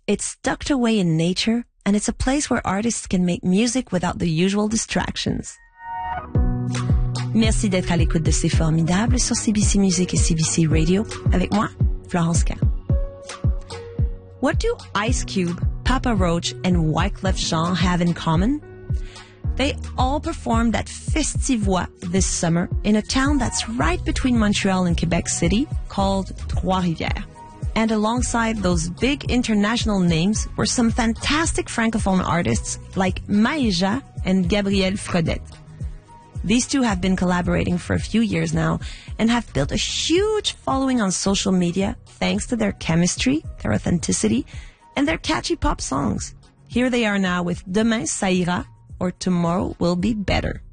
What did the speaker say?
It's tucked away in nature, and it's a place where artists can make music without the usual distractions. Merci d'être à l'écoute de C'est Formidable sur CBC Music et CBC Radio avec moi, Florence K. What do Ice Cube, Papa Roach, and Wyclef Jean have in common? They all performed at Festivois this summer in a town that's right between Montreal and Quebec City called Trois-Rivières. And alongside those big international names were some fantastic francophone artists like Maïja and Gabriel Frodette. These two have been collaborating for a few years now and have built a huge following on social media thanks to their chemistry, their authenticity, and their catchy pop songs. Here they are now with Demain Ça ira, or Tomorrow Will Be Better.